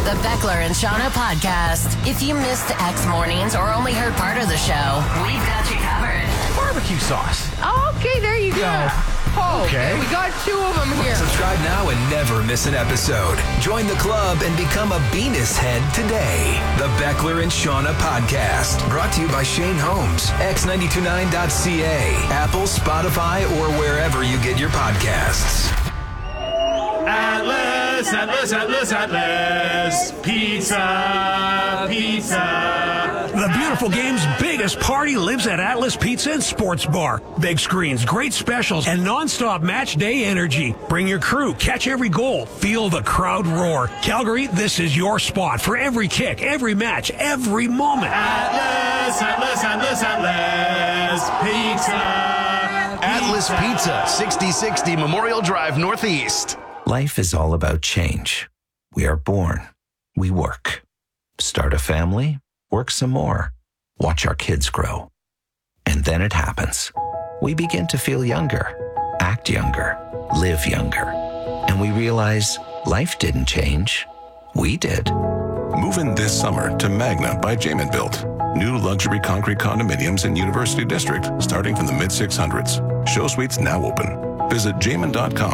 The Beckler and Shauna podcast. If you missed X Mornings or only heard part of the show, we've got you covered. Barbecue sauce. Okay, there you go. Oh, Okay. we got two of them here. Subscribe now and never miss an episode. Join the club and become a Venus head today. The Beckler and Shauna podcast. Brought to you by Shane Holmes, x929.ca, Apple, Spotify, or wherever you get your podcasts. Atlas, pizza. The beautiful game's biggest party lives at Atlas Pizza and Sports Bar. Big screens, great specials, and nonstop match day energy. Bring your crew, catch every goal, feel the crowd roar. Calgary, this is your spot for every kick, every match, every moment. Atlas, pizza. Atlas Pizza, 6060 Memorial Drive Northeast. Life is all about change. We are born. We work. Start a family. Work some more. Watch our kids grow. And then it happens. We begin to feel younger, act younger, live younger. And we realize life didn't change. We did. Move in this summer to Magna by Jamin Built. New luxury concrete condominiums in University District starting from the mid-600s. Show suites now open. Visit jamin.com.